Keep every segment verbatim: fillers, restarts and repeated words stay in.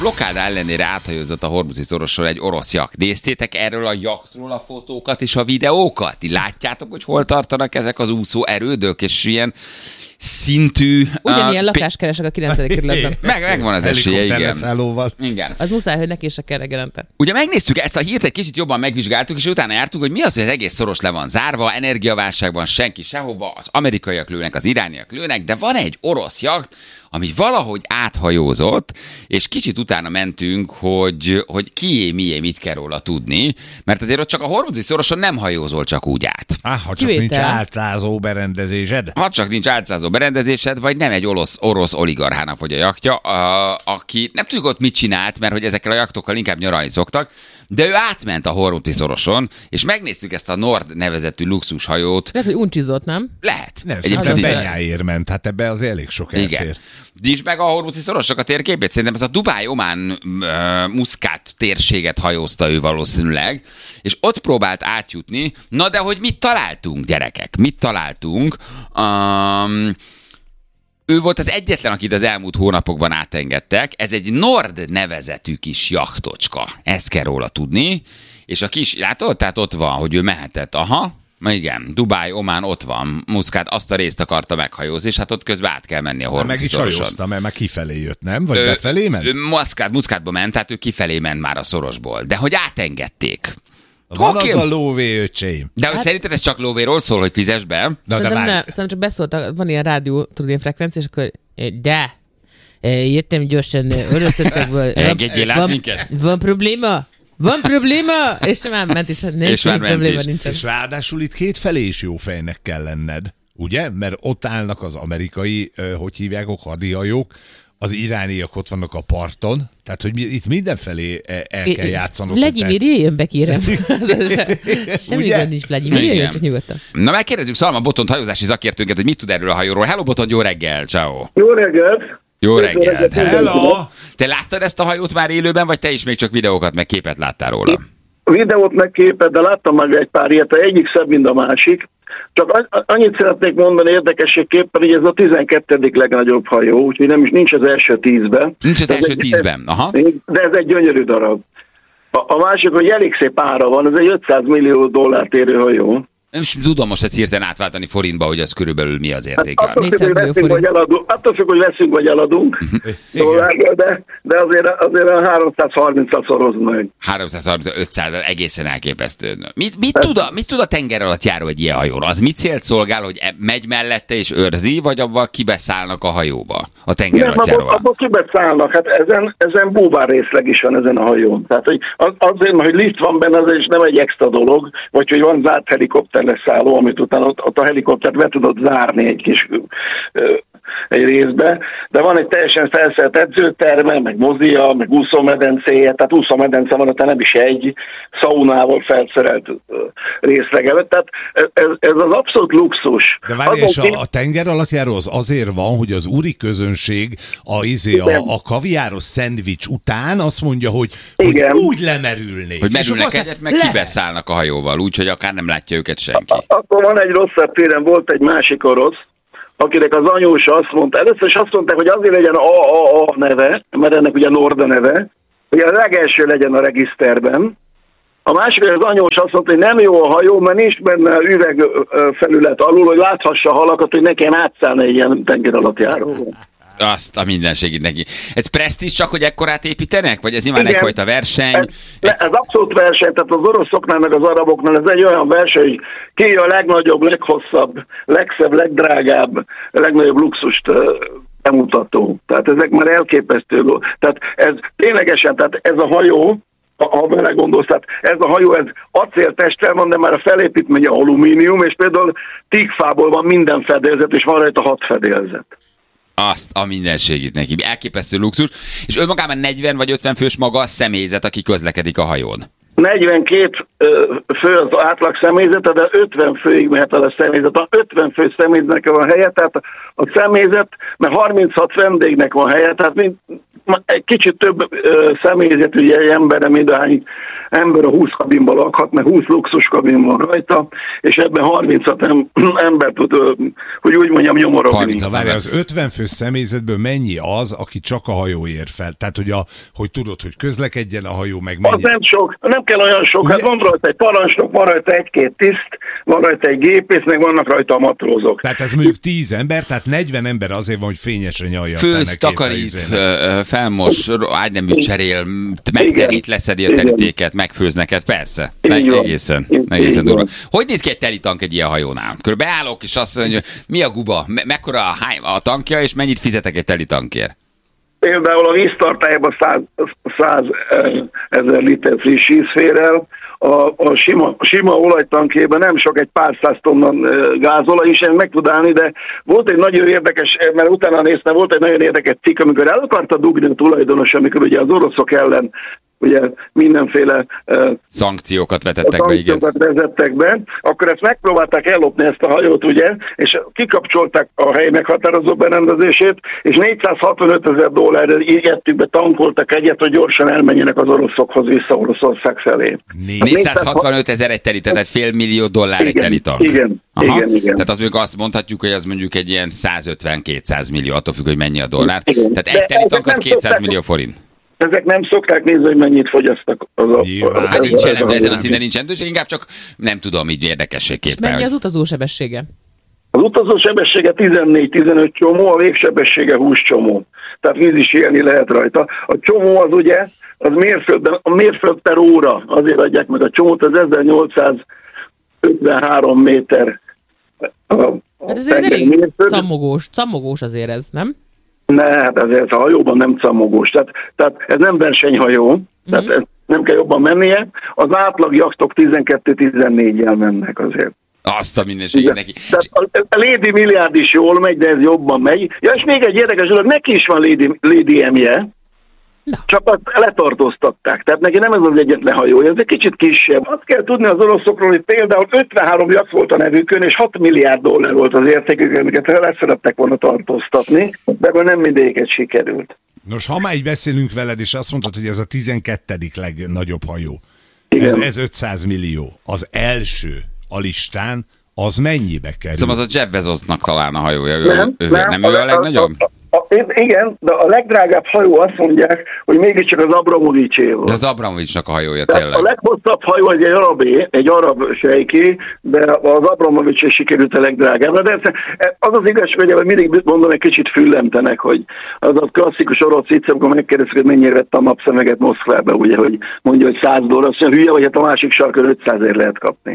blokkád ellenére áthajózott a Hormuzi szorosról egy orosz jakt. Néztétek erről a jaktról a fotókat és a videókat? Ti látjátok, hogy hol tartanak ezek az úszó erődök, és ilyen szintű... Ugyanilyen uh, lakást keresek a kilencedik kerületben. Meg, megvan az esélye, igen. igen. Az muszáj, hogy neki is se kell reggelente. Ugye megnéztük ezt a hírt, egy kicsit jobban megvizsgáltuk, és utána jártunk, hogy mi az, hogy az egész szoros le van zárva, energiaválságban senki sehova, az amerikaiak lőnek, az irániak lőnek, de van egy orosz jakt, ami valahogy áthajózott, és kicsit utána mentünk, hogy, hogy kié, mié, mit kell róla tudni, mert azért ott csak a Hormuzi szoroson nem hajózol csak úgy át. Ah, ha csak Kivétel. nincs álcázó berendezésed. Ha csak nincs álcázó berendezésed, vagy nem egy orosz, orosz oligarchának vagy a jaktja, a, aki nem tudjuk ott mit csinált, mert hogy ezekkel a jaktokkal inkább nyaralni szoktak, de ő átment a Hormuzi szoroson, és megnéztük ezt a Nord nevezetű luxushajót. Lehet, hogy uncsizott, nem? Lehet. Nem, szerintem benyáért ment, hát ebbe az elég sok elfér. Igen. Nyisd meg a Hormuzi szorosnak a térképét, szerintem ez a Dubáj-Omán uh, Muszkát térséget hajózta ő valószínűleg, és ott próbált átjutni. Na de hogy mit találtunk, gyerekek? Mit találtunk? Um, Ő volt az egyetlen, akit az elmúlt hónapokban átengedtek. Ez egy Nord nevezetű kis jachtocska. Ezt kell róla tudni. És a kis, látod? Tehát ott van, hogy ő mehetett. Aha. Igen, Dubáj, Omán ott van, Muszkát azt a részt akarta meghajózni, és hát ott közben át kell menni a Hormuzi szoroson. Meg is hajózta, mert már kifelé jött, nem? Vagy ő, befelé ment? Ő Muszkát, Muszkátba ment, tehát ő kifelé ment már a szorosból. De hogy átengedték. Van okay. Az a lóvé, öcsém. De hogy hát... szerinted ez csak lóvéról szól, hogy fizess be? Na, szerintem, már... nem, szerintem csak beszóltak, van ilyen rádió, tudod, ilyen frekvencia, és akkor de, jöttem gyorsan Oroszországból. Engedjél át minket? Van probléma? Van probléma? És már ment is, nincs és már probléma is. Nincsen. És ráadásul itt kétfelé is jó fejnek kell lenned, ugye? Mert ott állnak az amerikai, hogy hívják, hadihajók, az irániak ott vannak a parton, tehát hogy itt mindenfelé el kell játszanod. Vladimir, jöjjön be, kérem. Semmi gond nincs, Vladimir, jöjjön csak nyugodtan. Na megkérdezzük Szalma Botont, hajózási szakértőnket, hogy mit tud erről a hajóról. Hello Botont, jó reggel, ciao. Jó reggelt. Jó reggelt. Hello. Te láttad ezt a hajót már élőben, vagy te is még csak videókat, meg képet láttál róla? Videót meg képet, de láttam meg egy pár ilyet, egyik szebb, mint a másik. Csak annyit szeretnék mondani érdekességképpen, hogy ez a tizenkettedik legnagyobb hajó, úgyhogy nem is nincs az első tízben. Nincs az első tízben, aha. De ez egy gyönyörű darab. A, a másik, hogy elég szép ára van, ez egy ötszáz millió dollárt érő hajó. Nem is tudom most ezt hirtelen átváltani forintba, hogy az körülbelül mi az értéke. Hát, attól függ, hogy veszünk, vagy eladunk, attól függ, hogy veszünk, vagy eladunk dollárba, de, de azért, azért a háromszázharminccal szorozunk meg. háromszázharminc, ötszáz, egészen elképesztő. Mit, mit, tud a, mit tud a tenger alatt járó egy ilyen hajóra? Az mit célt szolgál, hogy megy mellette és őrzi, vagy abban kibeszállnak a hajóba? A tenger alatt járóval? Abban kibeszállnak, hát ezen, ezen búvár részleg is van ezen a hajón. Tehát hogy azért, hogy lift van benne, az is nem egy extra dolog, vagy hogy van zárt helikopter leszálló, amit utána ott, ott a helikoptert be tudod zárni egy kis ö, egy részbe, de van egy teljesen felszerelt edzőterme, meg mozia, meg úszómedencéje, tehát úszómedence van, tehát nem is egy szaunával felszerelt részlegelet, tehát ez, ez az abszolút luxus. De várj, és a, a tenger alattjáró az azért van, hogy az úri közönség a, izé, a, a kaviáros szendvics után azt mondja, hogy, hogy úgy lemerülnék. Hogy merülnek egyet, meg kibeszállnak a hajóval, úgyhogy akár nem látja őket senki. Akkor van egy rosszabb téren, volt egy másik orosz, akinek az anyósa azt mondta, először is azt mondták, hogy azért legyen a a a neve, mert ennek ugye Nord a neve, hogy a legelső legyen a regiszterben. A másik, hogy az anyós azt mondta, hogy nem jó a hajó, mert nincs benne üvegfelület alul, hogy láthassa a halakat, hogy ne kelljen átszállni egy ilyen tenger alatt járóval. Azt a minden segít neki. Ez presztízs csak, hogy ekkorát építenek? Vagy ez imán egyfajta verseny? Ez, egy... ez abszolút verseny, tehát az oroszoknál meg az araboknál ez egy olyan verseny, hogy ki a legnagyobb, leghosszabb, legszebb, legdrágább, legnagyobb luxust bemutató. Tehát ezek már elképesztő. Tehát ez ténylegesen, tehát ez a hajó, ha belegondolsz, tehát ez a hajó, ez acéltesttel van, de már a felépítménye alumínium, és például tígfából van minden fedélzet, és van rajta hat fedélzet. Azt a mindenségét neki. Elképesztő luxus. És önmagában negyven vagy ötven fős maga a személyzet, aki közlekedik a hajón. negyvenkét fő az átlag személyzete, de ötven főig mehet el a személyzet. A ötven fő személyzetnek van helye, tehát a személyzet, mert harminchat vendégnek van helye, tehát mind, egy kicsit több uh, személyzet, ugye egy emberre mindahány ember a húsz kabinban lakhat, mert húsz luxus kabin van rajta, és ebben harminchat em- ember tud, uh, hogy úgy mondjam, nyomorogni. Na várj, az ötven fős személyzetből mennyi az, aki csak a hajó ér fel? Tehát, hogy, a, hogy tudod, hogy közlekedjen a hajó, meg mennyi? Az nem sok, nem kell olyan sok, ugye? Hát van rajta egy parancsnok, van rajta egy-két tiszt, van rajta egy gépész, meg vannak rajta a matrózok. Tehát ez mondjuk tíz ember, tehát negyven ember azért van, hogy fényesre nyalja fel Főz, neki takarít, a ö, ö, felmos, ágynemű cserél, megterít, leszedi a terítéket, megfőz neked, persze. Így Meg, van. egészen, Így egészen van. durva. Hogy néz ki egy teli tank egy ilyen hajónál? Körülbelül beállok, és azt mondja, hogy mi a guba, me- mekkora a, hány, a tankja, és mennyit fizetek egy teli tankért? Például a víztartályában száz ezer liter friss víz fér el, a, a sima, sima olajtankjében nem sok, egy pár száz tonna gázolaj is meg tud állni, de volt egy nagyon érdekes, mert utána néztem, volt egy nagyon érdekes cikk, amikor el akarta dugni a tulajdonos, amikor ugye az oroszok ellen ugye mindenféle uh, Szankciókat vetettek be, igen. szankciókat vezettek be, akkor ezt megpróbálták ellopni ezt a hajót, ugye, és kikapcsolták a hely meghatározó berendezését, és négyszázhatvanöt ezer dollárral égettük be, tankoltak egyet, hogy gyorsan elmenjenek az oroszokhoz vissza Oroszország felé. négyszázhatvanöt ezer egy teli, tehát fél millió dollár egy Igen, teli tank. igen, Aha. igen, igen. Tehát az mondjuk azt mondhatjuk, hogy az mondjuk egy ilyen százötven-kétszáz millió, attól függ, hogy mennyi a dollár. Igen. Tehát De egy teli tank az ezek nem kétszáz szokták- millió forint. Ezek nem szokták nézni, hogy mennyit fogyasztak az a... Nyilván. Hát az- nincs az- jelentő, az- ezen a szinten nincs jelentőség, inkább csak nem tudom, így És érdekességképpen. mennyi hogy- az utazósebessége? Az utazó sebessége tizennégy-tizenöt csomó, a végsebessége húsz csomó. Tehát víz is élni lehet rajta. A csomó az ugye, az mérföldben, a mérföld per óra, azért adják meg a csomót, az ezernyolcszázötvenhárom méter. A, a Hát ez egy elég mérföld. cammogós, cammogós azért ez, nem? Ne, hát ezért a hajóban nem cammogós. Tehát, tehát ez nem versenyhajó, tehát ez nem kell jobban mennie. Az átlag jachtok tizenkettő-tizennégyel mennek azért. Azt a mindenségét neki. Tehát a, a Lady Milliárd is jól megy, de ez jobban megy. Ja, és még egy érdekes dolog, neki is van Lady, Lady M-je, Na. csak azt letartóztatták. Tehát neki nem ez az egyetlen hajója, ez egy kicsit kisebb. Azt kell tudni az oroszokról, hogy például ötvenhárom jacht volt a nevükön, és hat milliárd dollár volt az értékük, amiket leszerettek volna tartóztatni, de ebből nem mindegyiket sikerült. Nos, ha már így beszélünk veled, és azt mondtad, hogy ez a tizenkettedik legnagyobb hajó. Igen. Ez, ez ötszáz millió. Az első a listán, az mennyibe kerül? Szóval az a Jeff Bezosnak talán a hajója. Ő, Nem, ő, nem, nem ő a legnagyobb? A, a, a, igen, de a legdrágább hajó azt mondják, hogy mégiscsak az Abramovicsé volt. De az Abramovicsnak a hajója Tehát tényleg. a leghosszabb hajó egy arabé, egy arab sejké, de az Abramovicsé sikerült a legdrágább. De ez, az az igazság, hogy mindig mondom, egy kicsit füllentenek, hogy az a klasszikus orosz vicc, amikor megkérdezik, hogy mennyire vette a napszemeget Moszkvába, ugye, hogy mondja, hogy száz dollár, azt mondja, hülye, vagy hát a másik sarkon ötszázért lehet kapni.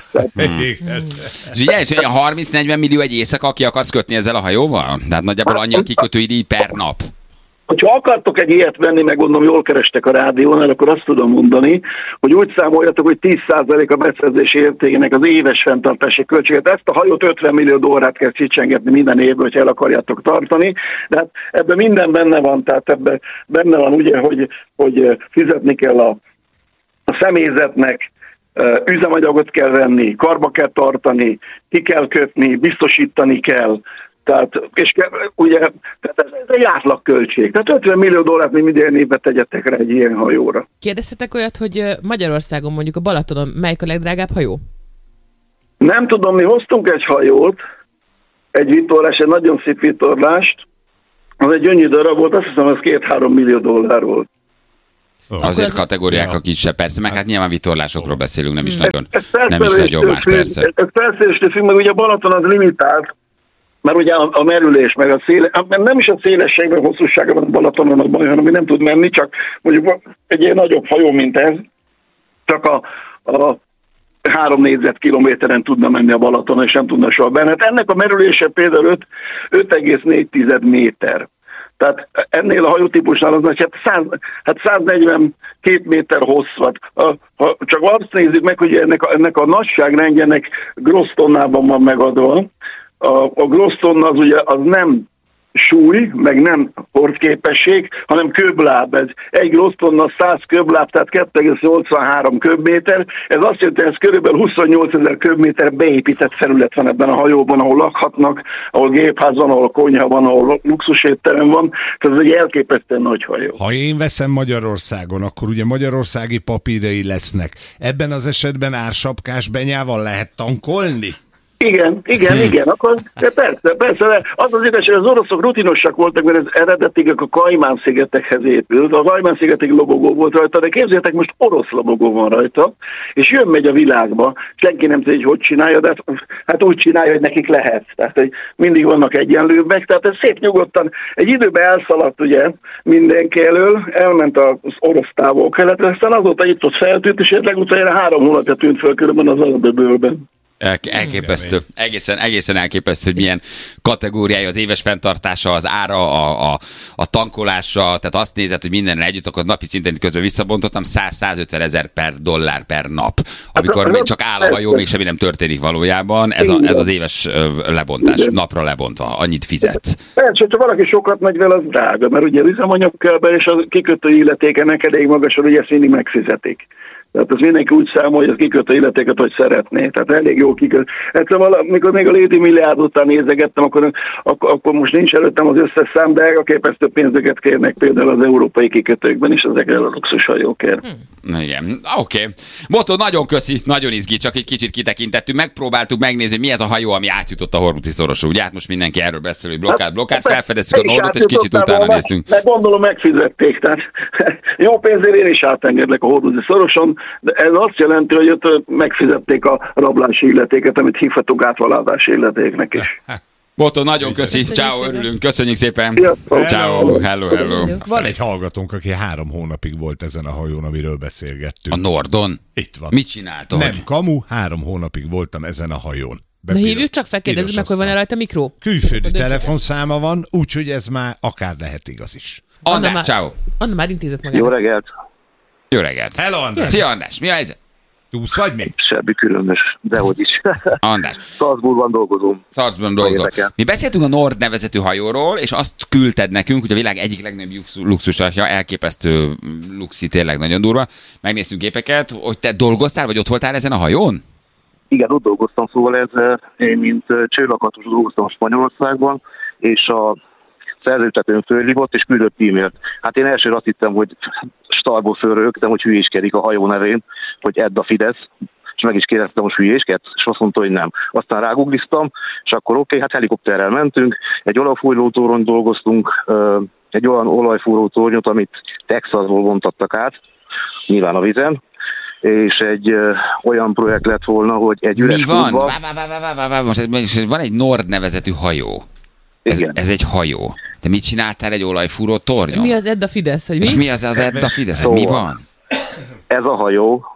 Igen. És ugye, és olyan harminc-negyven millió egy éjszaka, aki akarsz kötni ezzel a hajóval? Tehát nagyjából annyi a kikötőidíj per nap. Ha akartok egy ilyet venni, meg gondolom jól kerestek a rádiónál, akkor azt tudom mondani, hogy úgy számoljatok, hogy tíz százalék a beszerzési értékének az éves fenntartási költséget. Ezt a hajót ötven millió dollárt kell csicsengetni minden évben, hogy el akarjátok tartani. De hát ebben minden benne van, tehát ebben benne van ugye, hogy, hogy fizetni kell a, a személyzetnek, üzemanyagot kell venni, karba kell tartani, ki kell kötni, biztosítani kell. Tehát, és ugye, tehát ez, ez egy átlagköltség. Tehát ötven millió dollárt még minden évben tegyetek rá egy ilyen hajóra. Kérdeztetek olyat, hogy ö, Magyarországon mondjuk a Balatonon melyik a legdrágább hajó? Nem tudom, mi hoztunk egy hajót, egy vitorlás, egy nagyon szép vitorlást, az egy gyönyörű darab volt, azt hiszem, az két-három millió dollár volt. Azért az- kategóriák Ja. a kisebb, persze, meg hát nyilván vitorlásokról beszélünk, nem is Hmm. nagyon, Ez nem is nagyon más, függ, persze. Ez felszereléstől függ, meg ugye a Balaton az limitált, mert ugye a, a merülés, meg a széle, nem is a szélességben, hosszúságban a Balatonon a baj, hanem nem tud menni, csak mondjuk egy ilyen nagyobb hajó, mint ez, csak a, a három négyzetkilométeren tudna menni a Balatonon, és nem tudna soha benne. Hát ennek a merülése például öt egész négy méter. Tehát ennél a hajótípusnál az nagy, hát, száz, hát száznegyvenkét méter hosszat. Ha csak azt nézzük meg, hogy ennek a, ennek a nagyságrendjének grossz tonnában van megadva. A, a grossz tonna az ugye az nem súly, meg nem hordképesség, hanem köbláb. Ez egy glosztonna száz köbláb, tehát kettő egész nyolcvanhárom köbméter. Ez azt jelenti, hogy ez körülbelül huszonnyolcezer köbméter beépített felület van ebben a hajóban, ahol lakhatnak, ahol gépház van, ahol konyha van, ahol luxusétterem van. Tehát ez egy elképesztően nagy hajó. Ha én veszem Magyarországon, akkor ugye magyarországi papírai lesznek. Ebben az esetben ársapkás benyával lehet tankolni? Igen, igen, igen, akkor de persze, persze, de az az igazság, hogy az oroszok rutinosak voltak, mert ez eredetileg a Kajmán-szigetekhez épült. A Kajmán-szigetek lobogó volt rajta, de képzeljétek, most orosz lobogó van rajta, és jön megy a világba, senki nem tudja, hogy hogy csinálja, de hát úgy csinálja, hogy nekik lehet. Tehát, hogy mindig vannak egyenlőbbek, tehát ez szép nyugodtan. Egy időben elszaladt ugye mindenki elől, elment az orosz távol-keletre, aztán azóta itt ott feltűnt, és legutóbb három hónapja tűnt föl körülbelül az Alaböbölben. Elképesztő. Egészen, egészen elképesztő, hogy milyen kategóriája az éves fenntartása, az ára, a, a, a tankolása, tehát azt nézed, hogy mindenre együtt, akkor napi szinten közben visszabontottam, száz-százötven ezer per dollár per nap. Amikor még csak áll a hajó, még semmi nem történik valójában. Ez, a, ez az éves lebontás, napra lebontva, annyit fizetsz. Persze, ha valaki sokat megy vele, az drága, mert ugye üzemanyag kell be, és a kikötő illetékenek elég magas, hogy ezt mindig megfizetik. Tehát ez mindenki úgy számol, hogy az kikötő illetéket, hogy szeretné. Tehát elég jó kikötő. Egyszerűen, amikor még a Lady Milliárd után nézegettem, akkor, akkor, akkor most nincs előttem az összes szám, de elképesztő pénzeket kérnek például az európai kikötőkben is ezekre a luxushajókért. Hmm. Igen, oké. Okay. Botó, nagyon köszi, nagyon izgi, csak egy kicsit kitekintettük. Megpróbáltuk megnézni, mi ez a hajó, ami átjutott a Hormüzi szoroson. Ugye hát most mindenki erről beszél, hogy blokkád, blokkád, felfedeztük a Nordot, és kicsit utána néztünk. Meg gondolom megfizették, tehát jó pénzért én is átengedlek a Hormüzi szoroson, de ez azt jelenti, hogy ott megfizették a rablási illetéket, amit hívhatunk átvaládási illetéknek is. Botó, nagyon köszi, ciao, örülünk, köszönjük szépen. Ciao, hello, hello. Van egy hallgatónk, aki három hónapig volt ezen a hajón, amiről beszélgettünk. A Nordon? Itt van. Mit csináltad? Nem kamu, három hónapig voltam ezen a hajón. Na hívjuk csak, felkérdezzük meg, hogy van-e rajta mikró? Külföldi telefonszáma van, úgyhogy ez már akár lehet igaz is. András, ciao. Anna már intézett magának. Jó reggelt. Jó reggelt. Hello, András. Szia, András, mi a helyzet? Túsz vagy még? Semmi különös, dehogy is. András. Salzburgban dolgozom. Salzburgban dolgozom. Mi beszéltünk a Nord nevezetű hajóról, és azt küldted nekünk, hogy a világ egyik legnagyobb luxusatja, elképesztő luxi, tényleg nagyon durva. Megnéztünk képeket, hogy te dolgoztál, vagy ott voltál ezen a hajón? Igen, ott dolgoztam, szóval ez, én mint csőlakatos dolgoztam Spanyolországban, és a szerzőtetőn fölhívott, és küldött e-mailt. Hát én elsőre azt hittem, hogy starból fölrögtem, hogy hülyéskedik a hajó nevén, hogy Edd a Fidesz, és meg is kérdeztem, hogy hülyéskedsz, és azt mondta, hogy nem. Aztán rágugliztam, és akkor oké, okay, hát helikopterrel mentünk, egy olajfújló torony dolgoztunk, egy olyan olajfúró tornyot, amit Texasból vontattak át, nyilván a vizen, és egy ö, olyan projekt lett volna, hogy egy üres Mi van? kútba... Vá, vá, vá, vá, vá, vá. Most, most van egy Nord nevezetű hajó. Ez, ez egy hajó. Te mit csináltál egy olajfúró tornyon? Mi az Edda Fidesz? Hogy mi? És mi az az Edda Fidesz? Szóval, mi van? Ez a hajó,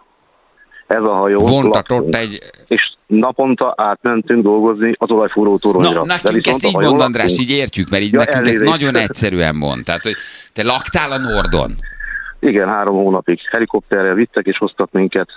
ez a hajó... Vontatott egy... És naponta átmentünk dolgozni az olajfúró toronyra. Na, nekünk ezt így mond, András, így értjük, mert így ja, nekünk elérés. Ezt nagyon egyszerűen mond. Tehát, hogy te laktál a Nordon. Igen, három hónapig. Helikopterrel vittek és hoztak minket.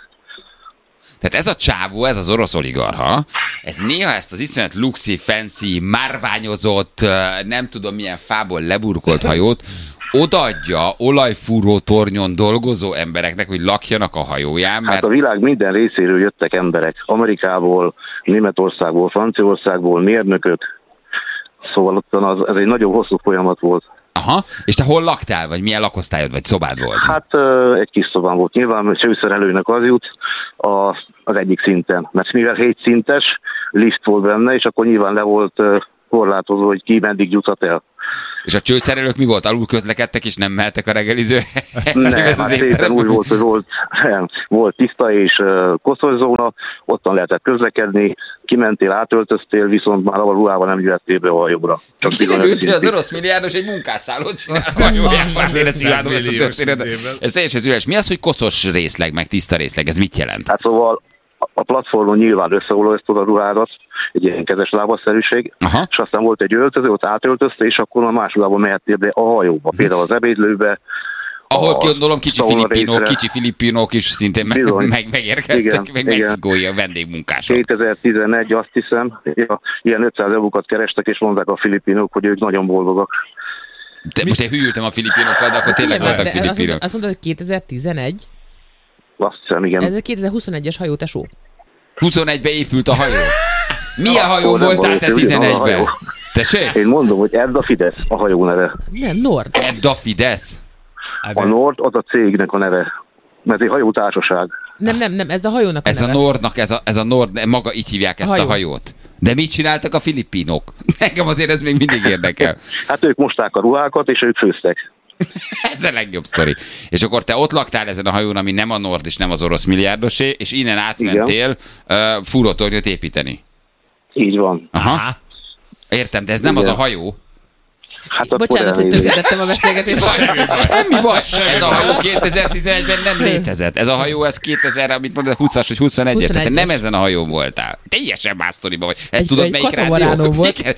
Tehát ez a csávó, ez az orosz oligarha, ez néha ezt az iszonyat luxi, fancy, márványozott, nem tudom milyen fából leburkolt hajót odaadja olajfúró tornyon dolgozó embereknek, hogy lakjanak a hajóján, mert... Hát a világ minden részéről jöttek emberek. Amerikából, Németországból, Franciaországból, mérnökök. Szóval ott az, ez egy nagyon hosszú folyamat volt. Aha, és te hol laktál, vagy milyen lakosztályod, vagy szobád volt? Hát egy kis szobám volt. Nyilván főszerelőnek az jut a, az egyik szinten. Mert mivel hét szintes lift volt benne, és akkor nyilván le volt korlátozó, hogy ki meddig juthat el. És a csőszerelők mi volt? Alul közlekedtek, és nem mehettek a reggeliző? Nem, hát szépen úgy volt, hogy volt, volt tiszta és uh, koszos zóna, ottan lehetett közlekedni, kimentél, átöltöztél, viszont már a ruhával nem jöttél be a hajóra. Kiderült, hogy az orosz milliárdos egy munkásszállót csinál a hajójában. Ez teljesen üres. Mi az, hogy koszos részleg, meg tiszta részleg? Ez mit jelent? Hát szóval a platformon nyilván összeolajoztod a ruhádat, egy ilyen kezes lábasszerűség, aha, és aztán volt egy öltöző, ott átöltözte, és akkor a másodában mehettél be a hajóba, például az ebédlőbe, Ahol gondolom kicsi Szahara filipinok, részre. kicsi filipinok is szintén meg, Bizony. meg, megérkeztek, Igen, meg igen. mexikói a vendégmunkások. kétezer-tizenegy, azt hiszem, ja, ilyen ötszáz eurókat kerestek, és mondták a filipinok, hogy ők nagyon boldogak. De most én hűltem a filipinokkal, de akkor tényleg voltak De azt mondod, filipinok. azt mondod, hogy kétezer-tizenegy? Azt hiszem, igen. Ez a kétezer-huszonegyes hajó, tesó. huszonegyben épült a hajó. Milyen hajó Akkor nem voltál te valószínű, ugyanaz a tizenegyben? hajó. Tessék? Én mondom, hogy ez a Fidesz a hajó neve. Nem, Nord. Edda Fidesz? A Nord az a cégnek a neve. Mert egy hajótársaság. Nem, nem, nem, ez a hajónak a Ez a neve. Nordnak, ez a, ez a Nord, maga így hívják ezt Hajó. a hajót. De mit csináltak a filipinok? Nekem azért ez még mindig érdekel. Hát ők mosták a ruhákat, és ők főztek. Ez a legjobb sztori. És akkor te ott laktál ezen a hajón, ami nem a Nord és nem az orosz milliárdosé, és innen átmentél uh, fúrótornyot építeni. Így van. Aha. Értem, de ez nem Igen. az a hajó. Hát akkor Bocsánat, hogy elnézést. tönkretettem a beszélgetést. Semmi baj. Ez a hajó kétezer-tizenegyben nem létezett. Ez a hajó, ez kétezer, amit mondod, húszas vagy huszonegyes. Tehát te nem huszonegyes. ezen a hajón voltál. Teljesen más sztoriban vagy. Ezt Egy- tudod, egy melyik katamaránó rádió? volt. Igen.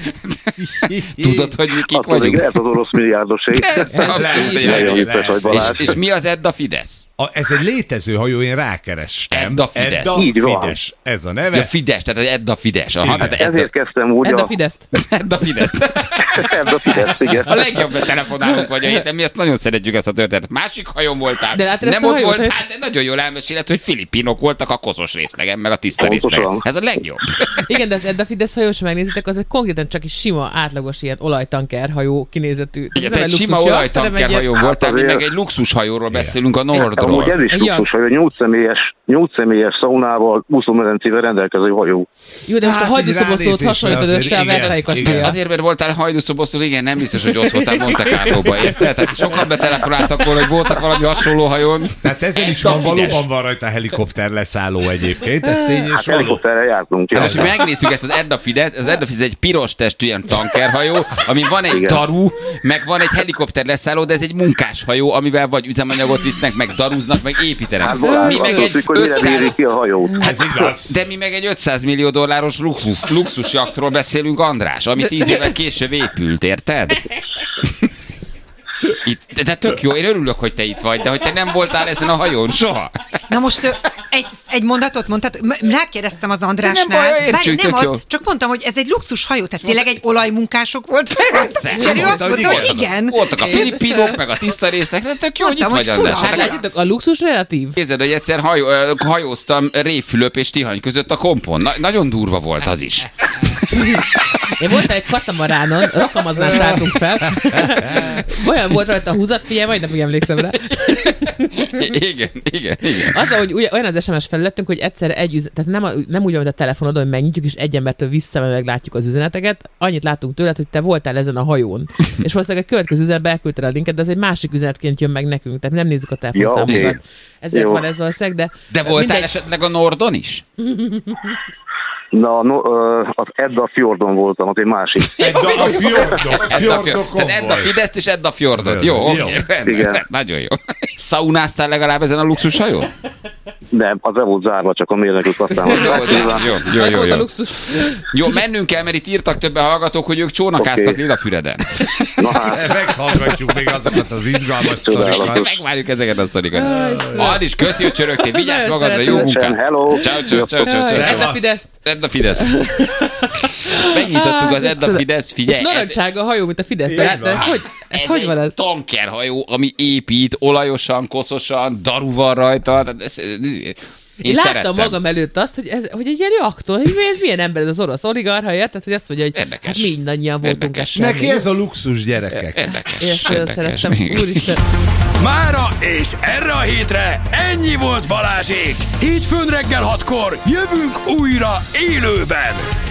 Tudod, hogy mi kik Attól még vagyunk? lehet az orosz milliárdosé. Persze, Ez abszolút így egy van. Nagyon legjobb. vicces vagy, És, Balázs. és mi az Edda Fidesz? A, ez egy létező hajó, én rákerestem. Edda Fidesz. Edda Így van. Fidesz. Ez a Ja, neve. Fidesz, tehát az Edda Fidesz. Aha, Igen. tehát Edda, Ezért kezdtem úgy Edd a a... Fideszt. Edda Fidesz. Ez a Fidesz, igen. A legjobb telefonálunk vagy a héten, mi ezt nagyon szeretjük ezt a történetet. Másik hajón voltál, De látod ezt nem a ott hajót, voltál, de nagyon jól elmeséled, hogy filipinok voltak a koszos részlegen, meg a tiszta Pontosan. részlegen. Ez a legjobb. Igen, de az Edda Fidesz hajó, ha megnézitek, az egy konkrétan csak is sima, átlagos ilyen olajtanker hajó kinézetű. Ez Igen, nem te egy egy sima luxus olajtanker jacht, hanem egy hajó ilyen- voltál, mi azért- meg egy luxushajóról beszélünk a Amúgy ez Nordról. is Ja. luxus, hogy a nyolc személyes, nyolc személyes szaunával, úszómedencével rendelkező hajó. Jó, de most a Hát, így hajdúszoboszlót ránézésre hasonlítod azért össze a igen, Versailles igen. kastélyjal. Azért, mert voltál hajdúszobosztól, igen, nem biztos, hogy ott voltál Monte Carlo-ba, érted? Tehát sokan betelefonáltak volna, hogy voltak valami hasonló hajón. Tehát ezen is Edda van, Fidesz. valóban van rajta helikopter leszálló egyébként, ez tény és Hát való. helikopterrel jártunk. Hát Ja. most, hogy megnézzük ezt az Edda Fidesz, az Edda Fidesz egy piros testű ilyen tankerhajó, ami van egy Igen. daru, meg van egy helikopter leszálló, de ez egy munkáshajó, amivel vagy üzemanyagot visznek, meg darúznak, meg építenek. Hát Balázs, Mi meg azt egy tudjuk, hogy mire ötszáz mérik ki a hajót. Ez igaz. De mi meg egy ötszáz millió dolláros luxus, luxusjaktról beszélünk, András, ami tíz évvel később épült, érted? Itt, de, de tök jó, én örülök, hogy te itt vagy, de hogy te nem voltál ezen a hajón soha. Na most ö, egy, egy mondatot mondtad, m- rákérdeztem az Nem Andrásnál. baj, értjük, Várj, nem tök az, jó. csak mondtam, hogy ez egy luxus hajó, tehát tényleg egy olajmunkások volt. És ő azt mondta, hogy igen. Voltak a filipinok, meg a tiszta résznek, de tök jó, hogy itt Mondtam, vagy, hogy András. fura. Hát Hát látjátok, a luxus relatív. Képzeld, hogy egyszer hajó, ö, hajóztam Révfülöp és Tihany között a kompon. Na, nagyon durva volt az is. Én voltam egy katamaránon, Rakamaznál szálltunk fel. Olyan volt rajta a húzat, figyelj, majd nem úgy emlékszem rá. Igen, igen, igen. Az, hogy ugye, olyan az es em es felületünk, hogy egyszer egy üzenet, tehát nem, a, nem úgy van, mint a telefonodon, hogy megnyitjuk, és egy embertől visszamenőleg látjuk az üzeneteket. Annyit látunk tőled, hogy te voltál ezen a hajón. És valószínűleg a következő üzenetbe elküldted a linket, de az egy másik üzenetként jön meg nekünk, tehát nem nézzük a telefonszámokat. Ja, oké. Ezért Jó. van ez valószínűleg, de... De voltál mindegy. esetleg a Nordon is? Na, no, ö, az Edda Fjordon voltam, az egy másik. Edda a fjordok, Edda Fjord. fjordokon Tehát Edda vagy. Fideszt és Edda Fjordot. Jó, Jó. oké, rendben, Igen. nagyon jó. Szaunáztál legalább ezen a luxushajón? Nem, az le volt zárva, csak a mérnökök aztán Jó, volt. jó, jó, Meg jó, volt a jó. luxus. Jó, mennünk kell, mert itt írtak többen hallgatók, hogy ők csónakáztak Oké. Lilafüreden. Na hát, Meghallgatjuk még azokat az izgalmas Csodálatos. sztorikat. Megvárjuk ezeket a sztorikat. Adis, köszi, hogy csörögtél. Vigyázz Nagyon magadra, jó szeretem. munkát. hello. Ciao, ciao, ciao, ciao, ciao. Edda Fidesz. Edda Fidesz. Megnyitottuk az Ez Edda csoda. Fidesz, És figyelj. ez- narancsága a hajó, mint a Fidesz. De, Így de ez van. hogy, ez hogy van egy ez? tankerhajó, ami épít, olajosan, koszosan, daru van rajta. Tehát ez- Én, Én láttam szerettem. magam előtt azt, hogy ez, hogy egy ilyen jakton, hogy ez milyen ember, ez az orosz oligarcha, érted? Hogy azt mondja, hogy Érdekes. hát mindannyian voltunk Érdekes. ezzel. Neki ez a luxus gyerekek. Érdekes, Én ezt nagyon érdekes. szerettem. Még. Úristen. Mára és erre a hétre ennyi volt Balázsék. Hétfőn reggel hatkor jövünk újra élőben.